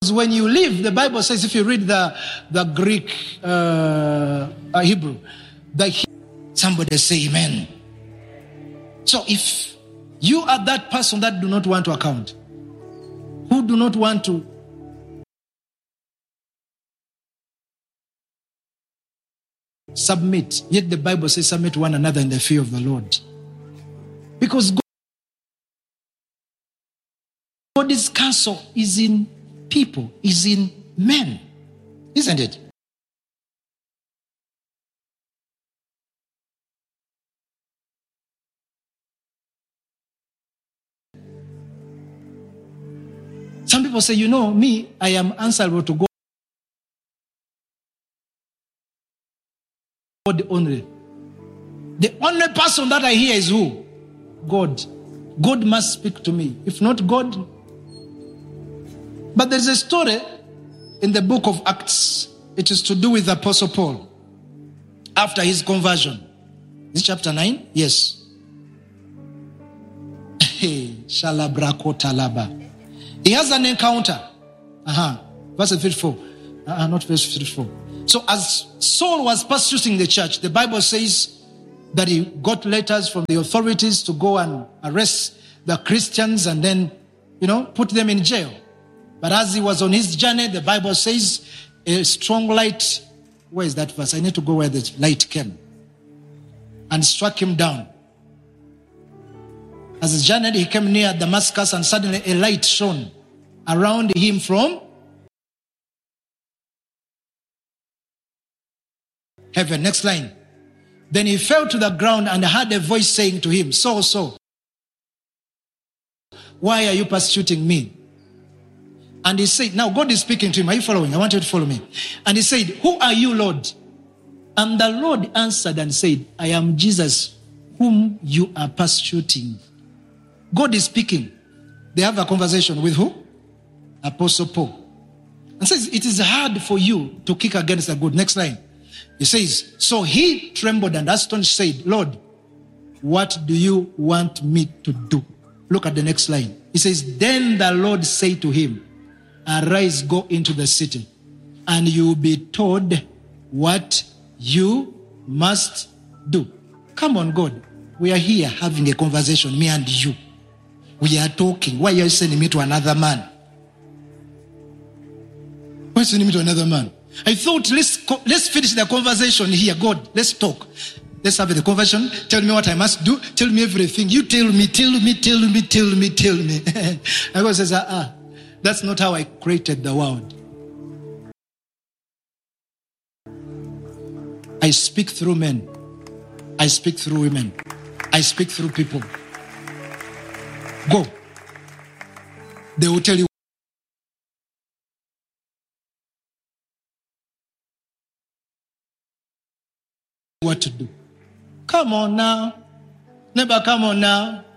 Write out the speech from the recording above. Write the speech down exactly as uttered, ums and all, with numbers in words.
when you leave, the Bible says, if you read the, the Greek, uh, uh, Hebrew, the somebody say amen. So if you are that person that do not want to account, who do not want to submit, yet the Bible says submit one another in the fear of the Lord. Because God's counsel is in people, is in men, isn't it? Some people say, you know, me, I am answerable to God only. The only person that I hear is who? God. God must speak to me. If not God. But there's a story in the book of Acts. It is to do with the Apostle Paul after his conversion. Is it chapter nine? Yes. Shalabrakotalaba. He has an encounter. Uh-huh. Verse fifty-four. Uh-huh, not verse fifty-four. So as Saul was persecuting the church, the Bible says that he got letters from the authorities to go and arrest the Christians and then, you know, put them in jail. But as he was on his journey, the Bible says a strong light, where is that verse? I need to go where the light came, and struck him down. As he journeyed, he came near Damascus, and suddenly a light shone around him from heaven. Next line. Then he fell to the ground and heard a voice saying to him, Saul, Saul, why are you persecuting me? And he said, now God is speaking to him. Are you following? I want you to follow me. And he said, who are you, Lord? And the Lord answered and said, I am Jesus, whom you are persecuting. God is speaking. They have a conversation with who? Apostle Paul. And says, it is hard for you to kick against the good. Next line. He says, so he trembled and astonished said, Lord, what do you want me to do? Look at the next line. He says, then the Lord said to him, arise, go into the city, and you will be told what you must do. Come on, God. We are here having a conversation, me and you. We are talking. Why are you sending me to another man? Why are you sending me to another man? I thought, let's, let's finish the conversation here. God, let's talk. Let's have the conversation. Tell me what I must do. Tell me everything. You tell me, tell me, tell me, tell me, tell me. And God says, ah, ah, that's not how I created the world. I speak through men. I speak through women. I speak through people. Go. They will tell you what to do. Come on now. Neighbor, come on now.